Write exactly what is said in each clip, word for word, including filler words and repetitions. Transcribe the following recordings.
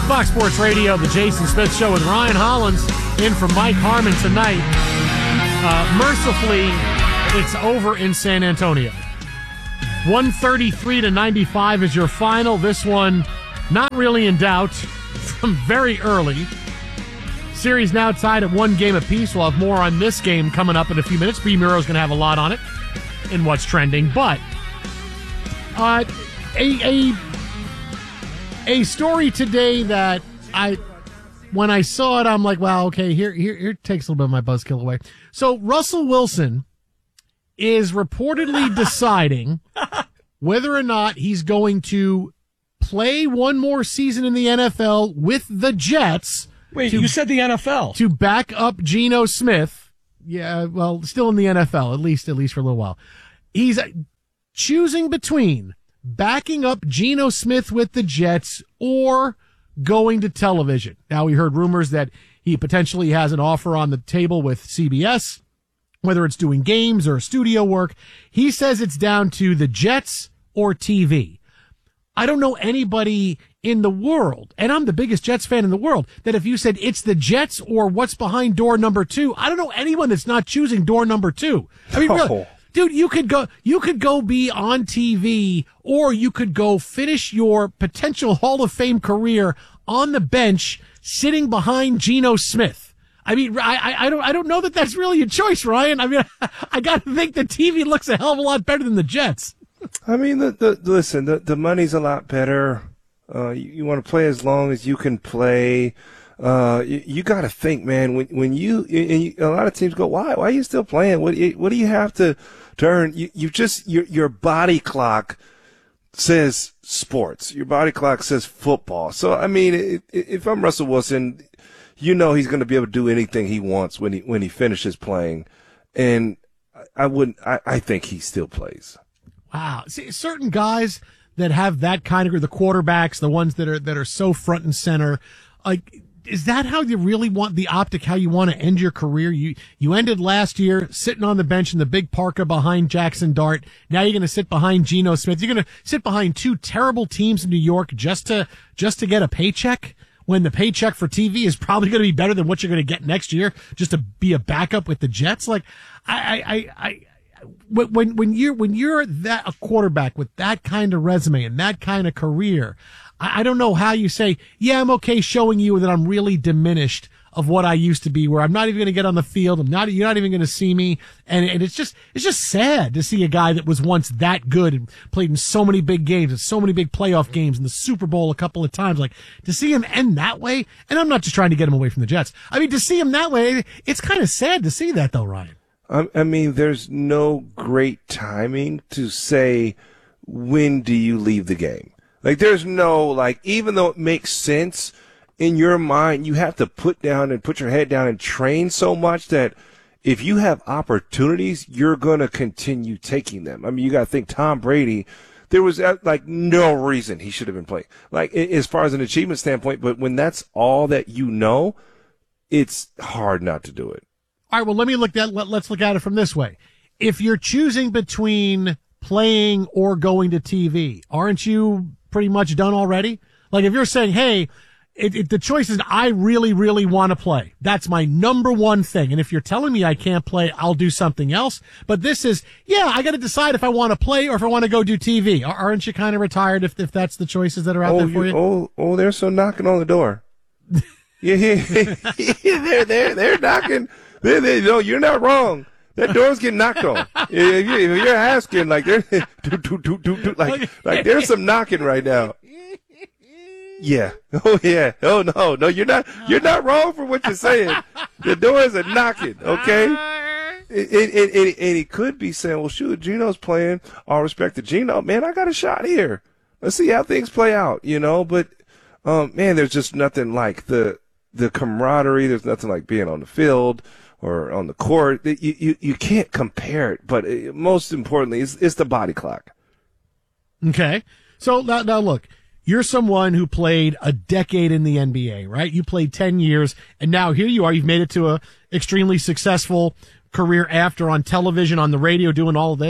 Fox Sports Radio, the Jason Smith Show with Ryan Hollins in for Mike Harmon tonight. Uh, mercifully, it's over in San Antonio. one thirty-three to ninety-five is your final. This one not really in doubt from very early. Series now tied at one game apiece. We'll have more on this game coming up in a few minutes. B. Muro's going to have a lot on it in what's trending. But uh, a, a a story today that I, when I saw it, I'm like, wow, okay, here, here, here takes a little bit of my buzzkill away. So Russell Wilson is reportedly deciding whether or not he's going to play one more season in the N F L with the Jets. Wait, to, you said the N F L. To back up Geno Smith. Yeah, well, still in the N F L, at least, at least for a little while. He's choosing between backing up Geno Smith with the Jets or going to television. Now, we heard rumors that he potentially has an offer on the table with C B S, whether it's doing games or studio work. He says it's down to the Jets or T V. I don't know anybody in the world, and I'm the biggest Jets fan in the world, that if you said it's the Jets or what's behind door number two, I don't know anyone that's not choosing door number two. I mean, really, dude, you could go, you could go be on T V, or you could go finish your potential Hall of Fame career on the bench, sitting behind Geno Smith. I mean, I, I don't, I don't know that that's really a choice, Ryan. I mean, I got to think the T V looks a hell of a lot better than the Jets. I mean, the, the listen, the, the money's a lot better. Uh, you, you want to play as long as you can play. Uh, you, you got to think, man, when, when you, and you, a lot of teams go, why, why are you still playing? What, what do you have to, to earn? You, you just, your, your body clock says sports. Your body clock says football. So, I mean, if, if I'm Russell Wilson, you know he's going to be able to do anything he wants when he, when he finishes playing. And I wouldn't, I, I think he still plays. Wow. See, certain guys that have that kind of, the quarterbacks, the ones that are, that are so front and center, like, is that how you really want the optic, how you want to end your career? You, you ended last year sitting on the bench in the big parka behind Jackson Dart. Now you're going to sit behind Geno Smith. You're going to sit behind two terrible teams in New York just to, just to get a paycheck, when the paycheck for T V is probably going to be better than what you're going to get next year just to be a backup with the Jets. Like, I, I, I, I When when you're when you're that a quarterback with that kind of resume and that kind of career, I, I don't know how you say, yeah, I'm okay showing you that I'm really diminished of what I used to be, where I'm not even going to get on the field. I'm not, you're not even going to see me. And, and it's just, it's just sad to see a guy that was once that good and played in so many big games and so many big playoff games in the Super Bowl a couple of times. Like, to see him end that way. And I'm not just trying to get him away from the Jets. I mean, to see him that way, it's kind of sad to see that though, Ryan. I mean, there's no great timing to say, when do you leave the game? Like, there's no, like, even though it makes sense in your mind, you have to put down and put your head down and train so much that if you have opportunities, you're going to continue taking them. I mean, you got to think Tom Brady, there was like no reason he should have been playing, like, as far as an achievement standpoint. But when that's all that you know, it's hard not to do it. All right, well, let me look at, let, let's look at it from this way. If you're choosing between playing or going to T V, aren't you pretty much done already? Like, if you're saying, hey, it, it, the choice is I really, really want to play. That's my number one thing. And if you're telling me I can't play, I'll do something else. But this is, yeah, I got to decide if I want to play or if I want to go do T V. Aren't you kind of retired if, if that's the choices that are out oh, there for you? you? Oh, oh, they're so knocking on the door. yeah, yeah, yeah, they're, they're, they're knocking. They, they, no, you're not wrong. That door's getting knocked on. If you're asking, like, there, like, like there's some knocking right now. Yeah. Oh yeah. Oh no, no, you're not. You're not wrong for what you're saying. The doors are knocking. Okay. It, it, it, it, and he could be saying, "Well, shoot, Geno's playing. All respect to Geno, man. I got a shot here. Let's see how things play out." You know, but um, man, there's just nothing like the the camaraderie. There's nothing like being on the field or on the court. You, you, you can't compare it, but it, most importantly, it's, it's the body clock. Okay. So now, now look, you're someone who played a decade in the N B A, right? You played ten years, and now here you are. You've made it to a extremely successful career after on television, on the radio, doing all of this.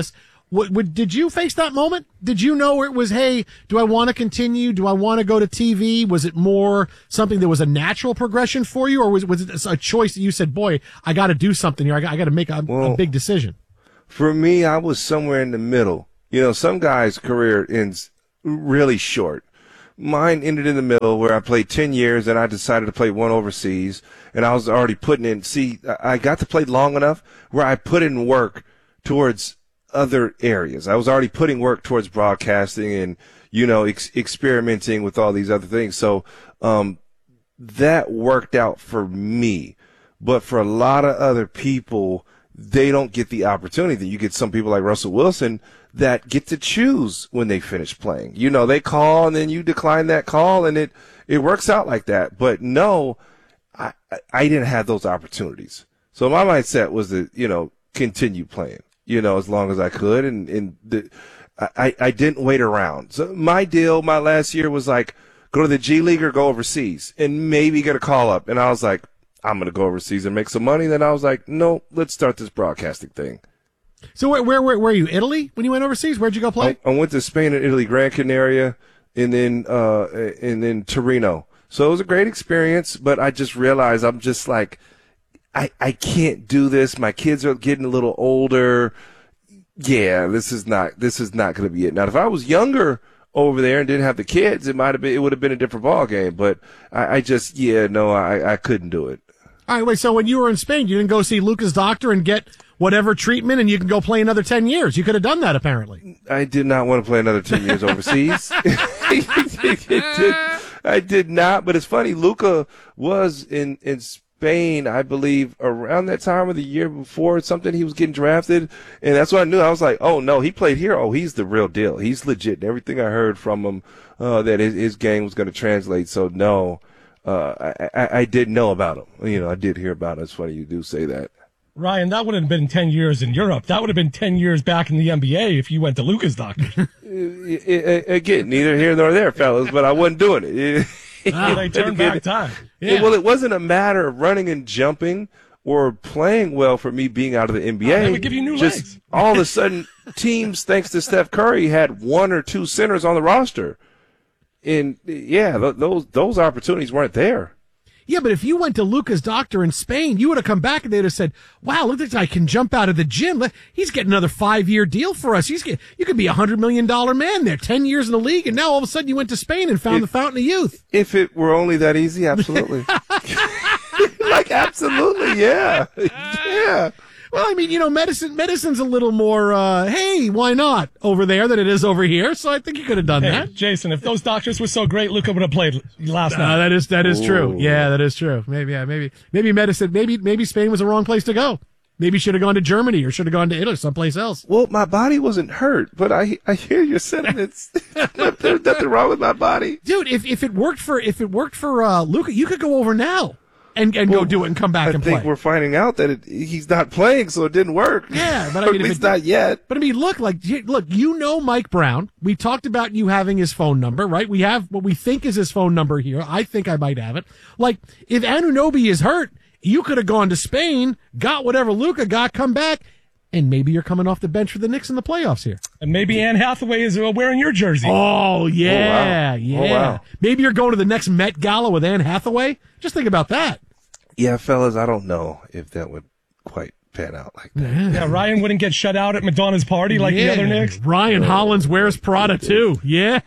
What, what, did you face that moment? Did you know it was, hey, do I want to continue? Do I want to go to T V? Was it more something that was a natural progression for you, or was, was it a choice that you said, boy, I got to do something here. I got, I got to make a, well, a big decision. For me, I was somewhere in the middle. You know, some guys' career ends really short. Mine ended in the middle where I played ten years and I decided to play one overseas, and I was already putting in, see, I got to play long enough where I put in work towards other areas. I was already putting work towards broadcasting and, you know, ex- experimenting with all these other things. So, um, that worked out for me. But for a lot of other people, they don't get the opportunity. You get some people like Russell Wilson that get to choose when they finish playing. You know, they call and then you decline that call, and it, it works out like that. But no, I, I didn't have those opportunities. So my mindset was to, you know, continue playing, you know, as long as I could. And, and the, I, I didn't wait around. So my deal, my last year was like, go to the G League or go overseas and maybe get a call up. And I was like, I'm going to go overseas and make some money. Then I was like, no, let's start this broadcasting thing. So where, where, where were you? Italy when you went overseas? Where'd you go play? I, I went to Spain and Italy, Gran Canaria, and then, uh, and then Torino. So it was a great experience, but I just realized I'm just like, I, I can't do this. My kids are getting a little older. Yeah, this is not, this is not going to be it. Now, if I was younger over there and didn't have the kids, it might have been, it would have been a different ball game, but I, I just, yeah, no, I, I couldn't do it. All right, wait, so when you were in Spain, you didn't go see Luca's doctor and get whatever treatment and you can go play another ten years. You could have done that, apparently. I did not want to play another ten years overseas. I did not, but it's funny. Luca was in, in Spain, I believe, around that time of the year before or something. He was getting drafted, and that's what I knew. I was like, oh, no, he played here. Oh, he's the real deal. He's legit. And everything I heard from him, uh, that his, his game was going to translate. So, no, uh, I, I, I did know about him. You know, I did hear about it. It's funny you do say that. Ryan, that wouldn't have been ten years in Europe. That would have been ten years back in the N B A if you went to Luca's doctor. Again, neither here nor there, fellas, but I wasn't doing it. Wow, they turned back time. Yeah. It, well, it wasn't a matter of running and jumping or playing well for me being out of the N B A. Oh, they would give you new Just legs. all of a sudden, teams, thanks to Steph Curry, had one or two centers on the roster. And, yeah, th- those those opportunities weren't there. Yeah, but if you went to Luca's doctor in Spain, you would have come back and they'd have said, wow, look, this guy can jump out of the gym. He's getting another five-year deal for us. He's get, You could be a one hundred million dollars man there, ten years in the league, and now all of a sudden you went to Spain and found if, the fountain of youth. If it were only that easy, absolutely. Like, absolutely, yeah. Yeah. Well, I mean, you know, medicine medicine's a little more, uh, hey, why not, over there than it is over here. So I think you could have done Hey, that. Jason, if those doctors were so great, Luca would have played last Uh, night. that is that is true. Ooh. Yeah, that is true. Maybe yeah, maybe maybe medicine. Maybe maybe Spain was the wrong place to go. Maybe should have gone to Germany or should have gone to Italy, someplace else. Well, my body wasn't hurt, but I I hear your sentiments. There's nothing wrong with my body. Dude, if if it worked for if it worked for uh, Luca, you could go over now and and Well, go do it and come back I and think play. we're finding out that it, he's not playing, so it didn't work. Yeah, but I Or mean, at if least it- not yet. But I mean, look, like, look, you know Mike Brown. We talked about you having his phone number, right? We have what we think is his phone number here. I think I might have it. Like, if Anunoby is hurt, you could have gone to Spain, got whatever Luca got, come back, and maybe you're coming off the bench for the Knicks in the playoffs here. And maybe Anne Hathaway is uh, wearing your jersey. Oh, yeah, Oh, wow. yeah. Oh, wow. Maybe you're going to the next Met Gala with Anne Hathaway. Just think about that. Yeah, fellas, I don't know if that would quite pan out like that. Yeah, Ryan wouldn't get shut out at Madonna's party like the Yeah. other Knicks. Ryan Hollins wears Prada, too. Yeah.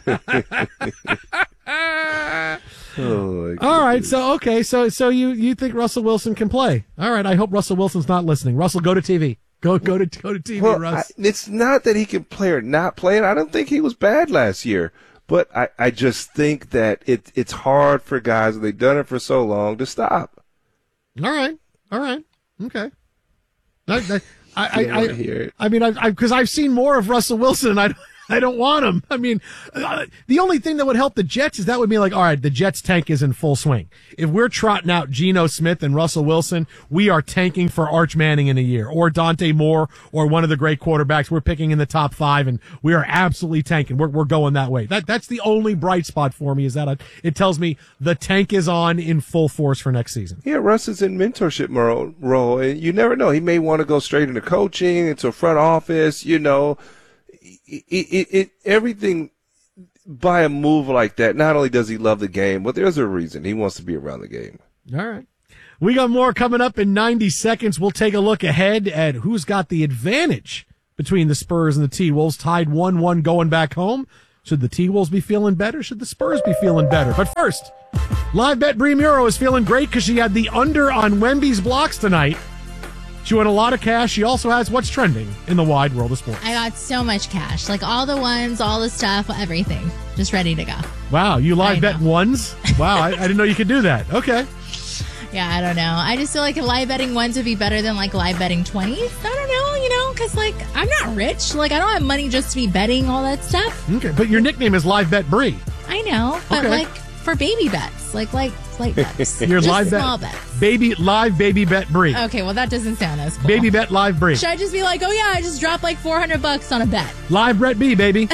Oh, All right, so okay, so so you you think Russell Wilson can play? All right, I hope Russell Wilson's not listening. Russell, go to T V. Go go to go to T V, well, I, Russ. it's not that he can play or not play. I don't think he was bad last year. But I, I just think that it it's hard for guys, they've done it for so long, to stop. All right, all right, okay. I I I, I, Can't I, hear it. I mean, I because I've seen more of Russell Wilson, and I I don't want him. I mean, uh, the only thing that would help the Jets is that would be like, all right, the Jets tank is in full swing. If we're trotting out Geno Smith and Russell Wilson, we are tanking for Arch Manning in a year, or Dante Moore, or one of the great quarterbacks. We're picking in the top five, and we are absolutely tanking. We're we're going that way. That that's the only bright spot for me, is that it tells me the tank is on in full force for next season. Yeah, Russ is in mentorship role, and you never know. He may want to go straight into coaching, into front office, you know. It, it, it, everything by a move like that, not only does he love the game, but there's a reason he wants to be around the game. All right. We got more coming up in ninety seconds. We'll take a look ahead at who's got the advantage between the Spurs and the T-Wolves, tied one one going back home. Should the T-Wolves be feeling better? Should the Spurs be feeling better? But first, Live Bet Bree Muro is feeling great because she had the under on Wemby's blocks tonight. She won a lot of cash. She also has what's trending in the wide world of sports. I got so much cash. Like all the ones, all the stuff, everything. Just ready to go. Wow, you live bet ones? Wow, I, I didn't know you could do that. Okay. Yeah, I don't know. I just feel like live betting ones would be better than like live betting twenties. I don't know, you know, because like I'm not rich. Like I don't have money just to be betting all that stuff. Okay, but your nickname is Live Bet Bree. I know, but okay. like for baby bets, like like light bets. Your just live small bet, bets. Baby live baby bet Bree. Okay, well that doesn't sound as cool. Baby bet live Bree. Should I just be like, oh yeah, I just dropped like four hundred bucks on a bet. Live Brett B, baby.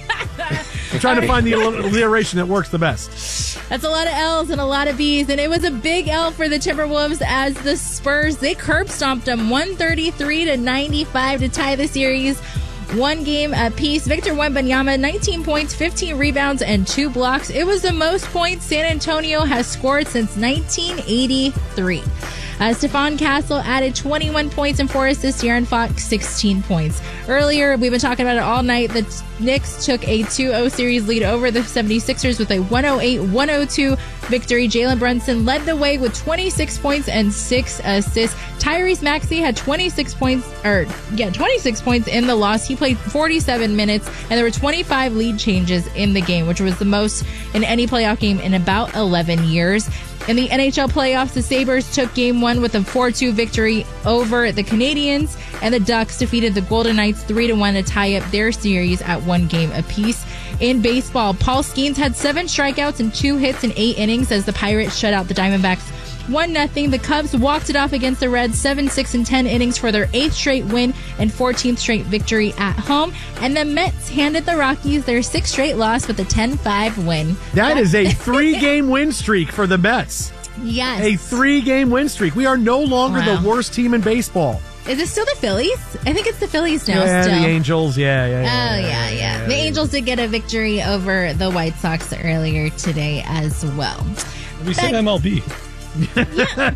I'm trying to find the alliteration that works the best. That's a lot of L's and a lot of B's, and it was a big L for the Timberwolves as the Spurs, they curb stomped them one thirty-three to ninety-five to tie the series. One game apiece. Victor Wembanyama, nineteen points, fifteen rebounds, and two blocks. It was the most points San Antonio has scored since nineteen eighty-three. Uh, Stephon Castle added twenty-one points and four assists. De'Aaron Fox, sixteen points. Earlier, we've been talking about it all night. The Knicks took a two oh series lead over the seventy-sixers with a one oh eight one oh two victory. Jalen Brunson led the way with twenty-six points and six assists. Tyrese Maxey had twenty-six points, or yeah, twenty-six points in the loss. He played forty-seven minutes, and there were twenty-five lead changes in the game, which was the most in any playoff game in about eleven years. In the N H L playoffs, the Sabres took game one with a four two victory over the Canadiens, and the Ducks defeated the Golden Knights three to one to tie up their series at one game apiece. In baseball, Paul Skeens had seven strikeouts and two hits in eight innings as the Pirates shut out the Diamondbacks one nothing. The Cubs walked it off against the Reds seven, six, and ten innings for their eighth straight win and fourteenth straight victory at home. And the Mets handed the Rockies their sixth straight loss with a ten five win. That is a three-game win streak for the Mets. Yes. A three-game win streak. We are no longer Wow. the worst team in baseball. Is it still the Phillies? I think it's the Phillies now Yeah, still. the Angels. Yeah, yeah, yeah. Oh, yeah, yeah. The Angels did get a victory over the White Sox earlier today as well. We said M L B. What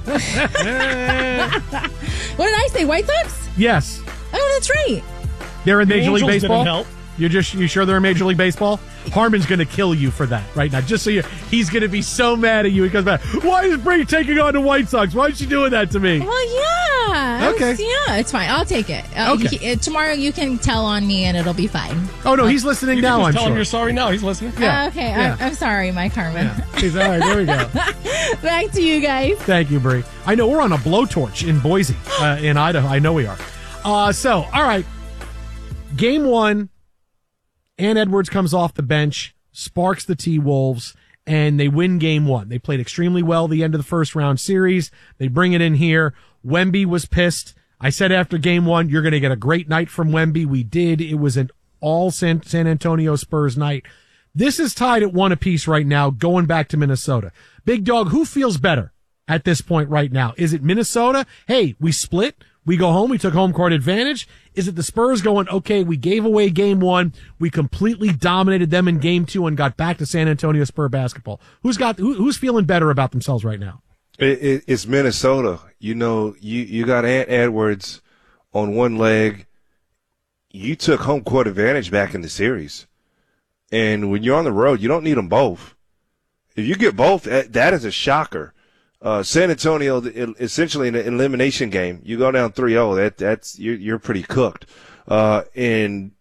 did I say? White Sox? Yes. Oh, that's right. They're in The Major League Angels Baseball? didn't help. You're just you sure they're in Major League Baseball? Harmon's going to kill you for that right now. Just so you, he's going to be so mad at you. He comes back. Why is Bree taking on the White Sox? Why is she doing that to me? Well, yeah. Okay. It's, yeah, it's fine. I'll take it. Uh, Okay. he- uh, tomorrow you can tell on me and it'll be fine. Oh no, he's listening You now. can just I'm tell sure. him you're sorry now. He's listening. Yeah. Uh, okay. Yeah. I'm, I'm sorry, Mike Harmon. Yeah. He's all right. There we go. Back to you guys. Thank you, Bree. I know we're on a blowtorch in Boise, uh, in Idaho. I know we are. Uh, so, all right. Game one, Ann Edwards comes off the bench, sparks the T-Wolves, and they win game one. They played extremely well the end of the first round series. They bring it in here. Wemby was pissed. I said after game one, you're going to get a great night from Wemby. We did. It was an all San, San Antonio Spurs night. This is tied at one apiece right now, going back to Minnesota. Big Dog, who feels better at this point right now? Is it Minnesota? Hey, we split. We go home. We took home court advantage. Is it the Spurs going, okay, we gave away game one. We completely dominated them in game two and got back to San Antonio Spur basketball. Who's got, who, who's feeling better about themselves right now? It, it, it's Minnesota. You know, you, you got Ant Edwards on one leg. You took home court advantage back in the series. And when you're on the road, you don't need them both. If you get both, that, that is a shocker. Uh, San Antonio, essentially in an elimination game, you go down three oh, that, that's, you're, you're pretty cooked. Uh, and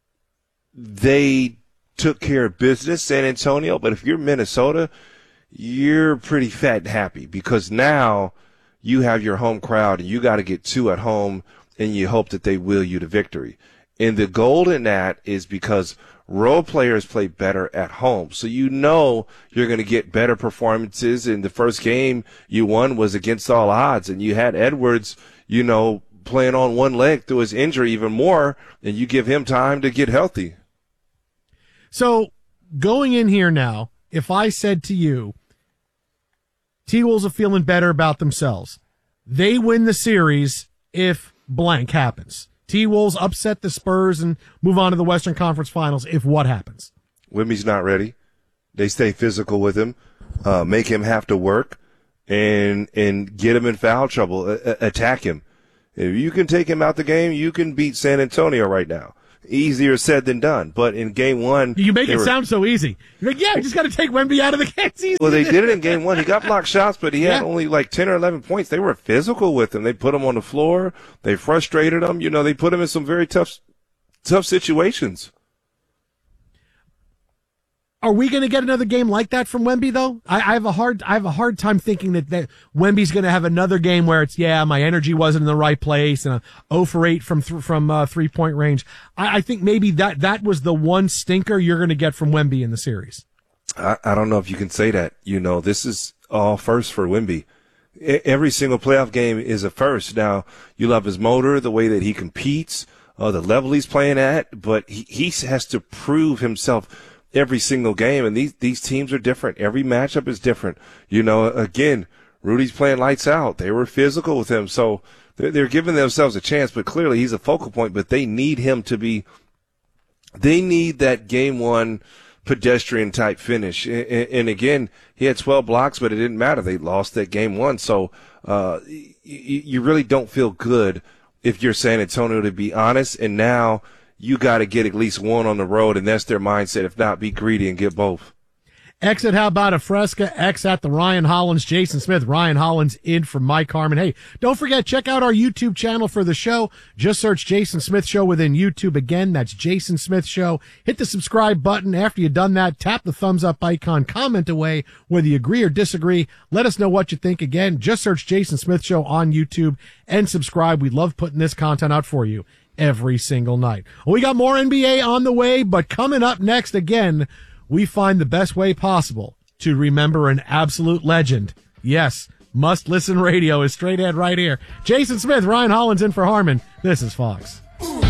they took care of business, San Antonio, but if you're Minnesota, you're pretty fat and happy because now you have your home crowd and you got to get two at home and you hope that they will you to victory. And the gold in that is because role players play better at home. So you know you're going to get better performances. In the first game you won was against all odds, and you had Edwards, you know, playing on one leg through his injury even more, and you give him time to get healthy. So going in here now, if I said to you, T-Wolves are feeling better about themselves, they win the series if blank happens. T-Wolves upset the Spurs and move on to the Western Conference Finals if what happens? Wemby's not ready. They stay physical with him, uh, make him have to work, and and get him in foul trouble, a- a- attack him. If you can take him out the game, you can beat San Antonio right now. Easier said than done. But in game one, you make it were, sound so easy. You're like, yeah, you just got to take Wemby out of the game. It's easy. Well, they did it in game one. He got blocked shots, but he had yeah. only like ten or eleven points. They were physical with him. They put him on the floor. They frustrated him. You know, they put him in some very tough, tough situations. Are we going to get another game like that from Wemby, though? I, I have a hard, I have a hard time thinking that, that Wemby's going to have another game where it's, yeah, my energy wasn't in the right place and a oh for eight from th- from uh, three point range. I, I think maybe that that was the one stinker you're going to get from Wemby in the series. I, I don't know if you can say that. You know, this is all first for Wemby. I, every single playoff game is a first. Now, you love his motor, the way that he competes, uh, the level he's playing at, but he, he has to prove himself every single game, and these these teams are different. Every matchup is different. You know, again, Rudy's playing lights out. They were physical with him, so they're, they're giving themselves a chance, but clearly he's a focal point, but they need him to be – they need that game one pedestrian-type finish. And, and again, he had twelve blocks, but it didn't matter. They lost that game one, so uh, you, you really don't feel good if you're San Antonio, to be honest, and now – you got to get at least one on the road, and that's their mindset. If not, be greedy and get both. X at How About a Fresca, X at the Ryan Hollins, Jason Smith, Ryan Hollins in for Mike Harmon. Hey, don't forget, check out our YouTube channel for the show. Just search Jason Smith Show within YouTube. Again, that's Jason Smith Show. Hit the subscribe button. After you've done that, tap the thumbs up icon, comment away whether you agree or disagree. Let us know what you think. Again, just search Jason Smith Show on YouTube and subscribe. We love putting this content out for you every single night. Well, we got more N B A on the way, but coming up next, again, we find the best way possible to remember an absolute legend. Yes, Must Listen Radio is straight ahead right here. Jason Smith, Ryan Hollins in for Harmon. This is Fox.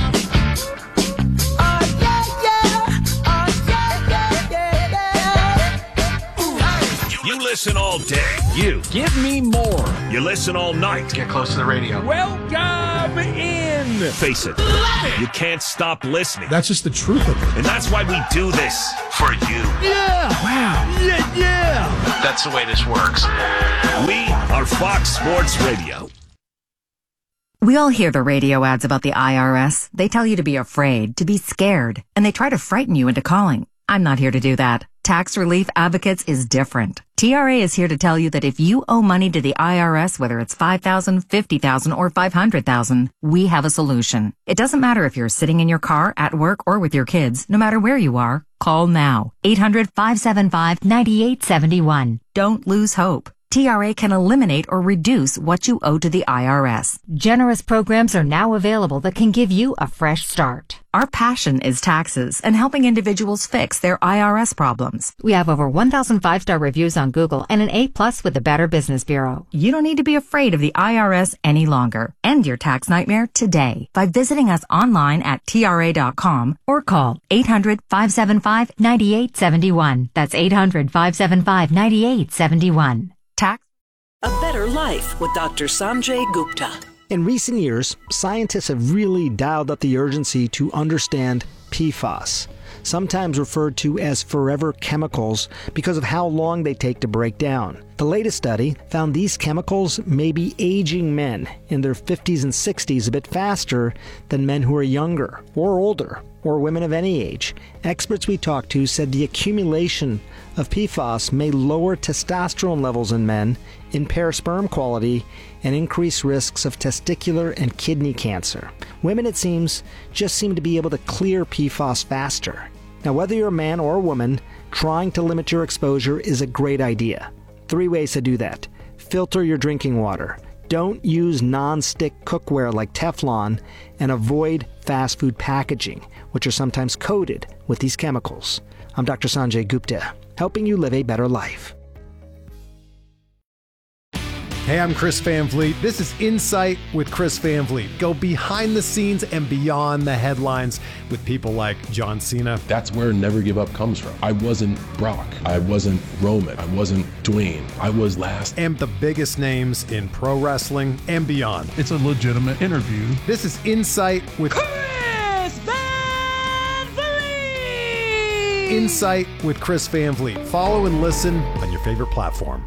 You listen all day. You. Give me more. You listen all night. Get close to the radio. Welcome in. Face it. You can't stop listening. That's just the truth of it. And that's why we do this. For you. Yeah. Wow. Yeah, yeah. That's the way this works. We are Fox Sports Radio. We all hear the radio ads about the I R S. They tell you to be afraid, to be scared, and they try to frighten you into calling. I'm not here to do that. Tax Relief Advocates is different. T R A is here to tell you that if you owe money to the I R S, whether it's five thousand dollars, fifty thousand dollars, or five hundred thousand dollars, we have a solution. It doesn't matter if you're sitting in your car, at work, or with your kids. No matter where you are, call now. eight hundred, five seven five, nine eight seven one. Don't lose hope. T R A can eliminate or reduce what you owe to the I R S. Generous programs are now available that can give you a fresh start. Our passion is taxes and helping individuals fix their I R S problems. We have over one thousand five-star reviews on Google and an A plus with the Better Business Bureau. You don't need to be afraid of the I R S any longer. End your tax nightmare today by visiting us online at T R A dot com or call eight hundred, five seven five, nine eight seven one. That's eight hundred, five seven five, nine eight seven one. Tax. A Better Life with Doctor Sanjay Gupta. In recent years, scientists have really dialed up the urgency to understand P FAS, sometimes referred to as forever chemicals because of how long they take to break down. The latest study found these chemicals may be aging men in their fifties and sixties a bit faster than men who are younger or older, or women of any age. Experts we talked to said the accumulation of P FAS may lower testosterone levels in men, impair sperm quality, and increase risks of testicular and kidney cancer. Women, it seems, just seem to be able to clear P FAS faster. Now, whether you're a man or a woman, trying to limit your exposure is a great idea. Three ways to do that. Filter your drinking water. Don't use non-stick cookware like Teflon, and avoid fast food packaging, which are sometimes coated with these chemicals. I'm Doctor Sanjay Gupta, helping you live a better life. Hey, I'm Chris Van Vliet. This is Insight with Chris Van Vliet. Go behind the scenes and beyond the headlines with people like John Cena. That's where Never Give Up comes from. I wasn't Brock. I wasn't Roman. I wasn't Dwayne. I was last. And the biggest names in pro wrestling and beyond. It's a legitimate interview. This is Insight with Chris Van Vliet. Insight with Chris Van Vliet. Follow and listen on your favorite platform.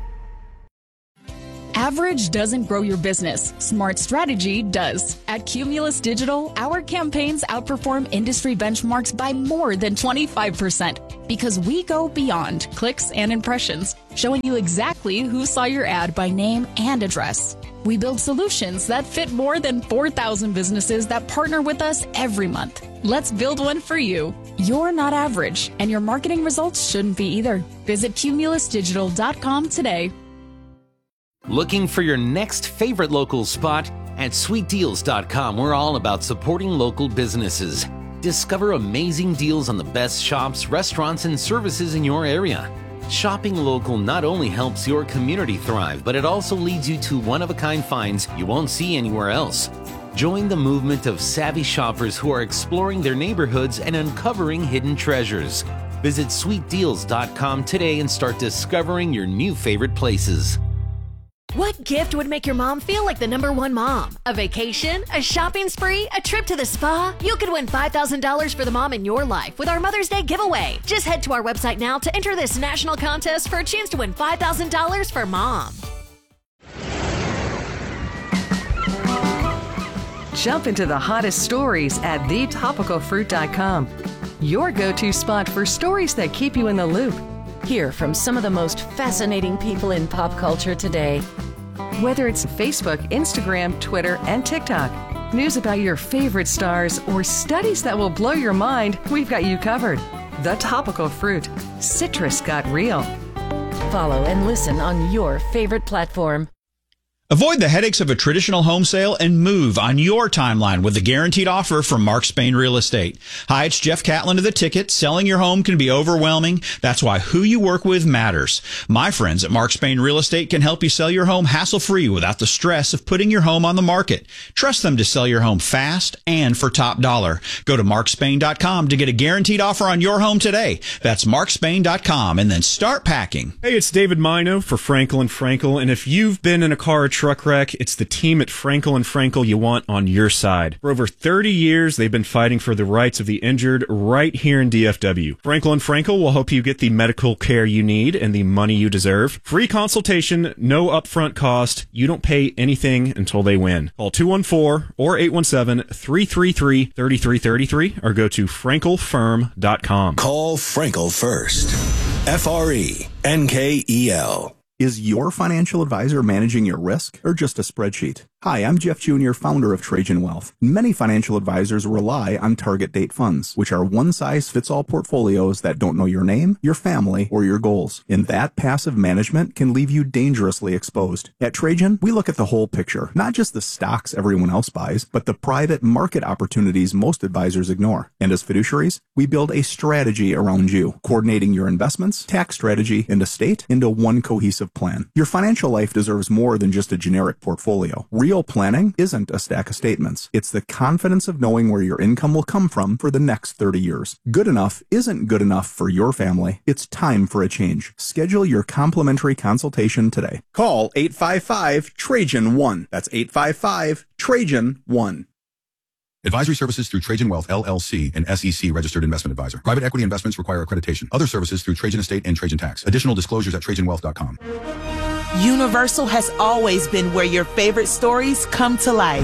Average doesn't grow your business. Smart strategy does. At Cumulus Digital, our campaigns outperform industry benchmarks by more than twenty-five percent because we go beyond clicks and impressions, showing you exactly who saw your ad by name and address. We build solutions that fit more than four thousand businesses that partner with us every month. Let's build one for you. You're not average, and your marketing results shouldn't be either. Visit cumulus digital dot com today. Looking for your next favorite local spot? At sweet deals dot com, we're all about supporting local businesses. Discover amazing deals on the best shops, restaurants, and services in your area. Shopping local not only helps your community thrive, but it also leads you to one-of-a-kind finds you won't see anywhere else. Join the movement of savvy shoppers who are exploring their neighborhoods and uncovering hidden treasures. Visit sweet deals dot com today and start discovering your new favorite places. What gift would make your mom feel like the number one mom? A vacation? A shopping spree? A trip to the spa? You could win five thousand dollars for the mom in your life with our Mother's Day giveaway. Just head to our website now to enter this national contest for a chance to win five thousand dollars for mom. Jump into the hottest stories at the topical fruit dot com. Your go-to spot for stories that keep you in the loop. Hear from some of the most fascinating people in pop culture today. Whether it's Facebook, Instagram, Twitter, and TikTok, news about your favorite stars, or studies that will blow your mind, we've got you covered. The Topical Fruit. Citrus got real. Follow and listen on your favorite platform. Avoid the headaches of a traditional home sale and move on your timeline with a guaranteed offer from Mark Spain Real Estate. Hi, it's Jeff Catlin of The Ticket. Selling your home can be overwhelming. That's why who you work with matters. My friends at Mark Spain Real Estate can help you sell your home hassle-free without the stress of putting your home on the market. Trust them to sell your home fast and for top dollar. Go to mark spain dot com to get a guaranteed offer on your home today. That's mark spain dot com, and then start packing. Hey, it's David Mino for Frankel and Frankel, and if you've been in a car or truck wreck, it's the team at Frankel and Frankel you want on your side. For over thirty years, they've been fighting for the rights of the injured right here in D F W. Frankel and Frankel will help you get the medical care you need and the money you deserve. Free consultation, no upfront cost. You don't pay anything until they win. Call two one four or eight one seven, three three three, three three three three or go to frankel firm dot com. Call Frankel first. F R E N K E L. Is your financial advisor managing your risk or just a spreadsheet? Hi, I'm Jeff Junior, founder of Trajan Wealth. Many financial advisors rely on target date funds, which are one-size-fits-all portfolios that don't know your name, your family, or your goals. And that passive management can leave you dangerously exposed. At Trajan, we look at the whole picture, not just the stocks everyone else buys, but the private market opportunities most advisors ignore. And as fiduciaries, we build a strategy around you, coordinating your investments, tax strategy, and estate into one cohesive plan. Your financial life deserves more than just a generic portfolio. Real planning isn't a stack of statements. It's the confidence of knowing where your income will come from for the next thirty years. Good enough isn't good enough for your family. It's time for a change. Schedule your complimentary consultation today. Call eight five five, Trajan one. That's eight five five, Trajan one. Advisory services through Trajan Wealth, L L C, an S E C registered investment advisor. Private equity investments require accreditation. Other services through Trajan Estate and Trajan Tax. Additional disclosures at trajan wealth dot com. Universal has always been where your favorite stories come to life.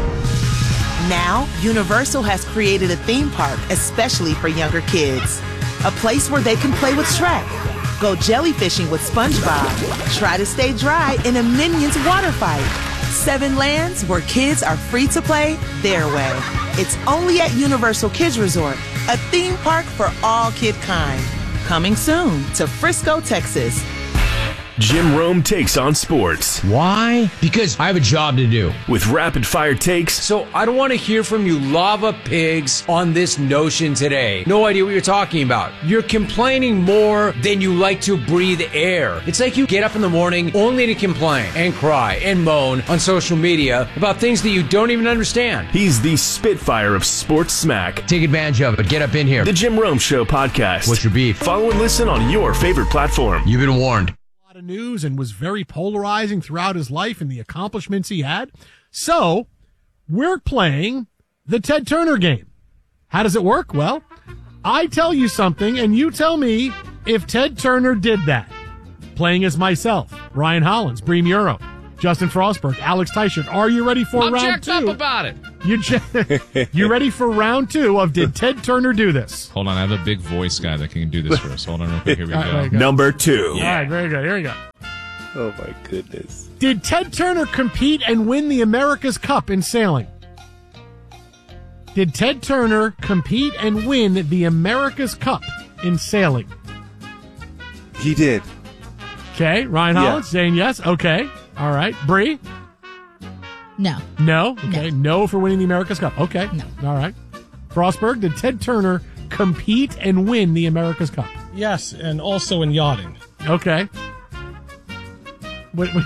Now, Universal has created a theme park especially for younger kids. A place where they can play with Shrek, go jellyfishing with SpongeBob, try to stay dry in a Minions water fight. Seven lands where kids are free to play their way. It's only at Universal Kids Resort, a theme park for all kid kind. Coming soon to Frisco, Texas. Jim Rome takes on sports. Why? Because I have a job to do. With rapid fire takes. So I don't want to hear from you lava pigs on this notion today. No idea what you're talking about. You're complaining more than you like to breathe air. It's like you get up in the morning only to complain and cry and moan on social media about things that you don't even understand. He's the Spitfire of sports smack. Take advantage of it. Get up in here. The Jim Rome Show podcast. What's your beef? Follow and listen on your favorite platform. You've been warned. A lot of news and was very polarizing throughout his life and the accomplishments he had. So we're playing the Ted Turner game. How does it work? Well, I tell you something and you tell me if Ted Turner did that. Playing as myself, Ryan Hollins, Bree Muro, Justin Frostberg, Alex Teichert. Are you ready for I'm round jacked two? up about it. You je- you ready for round two of Did Ted Turner Do This? Hold on, I have a big voice guy that can do this for us. Hold on real quick. Here we All go. right, go. Number two. All right, very good. Here we go. Oh, my goodness. Did Ted Turner compete and win the America's Cup in sailing? Did Ted Turner compete and win the America's Cup in sailing? He did. Okay, Ryan Yeah. Hollins saying yes. Okay, all right. Bree? No. No? Okay, no. for winning the America's Cup. Okay. No. All right. Frostberg, did Ted Turner compete and win the America's Cup? Yes, and also in yachting. Okay. Wait, wait.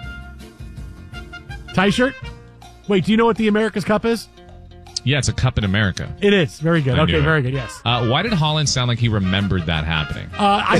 Teichert? Wait, do you know what the America's Cup is? Yeah, it's a cup in America. It is. Very good. I Okay, knew it. very good. Yes. Uh, why did Holland sound like he remembered that happening? Uh, I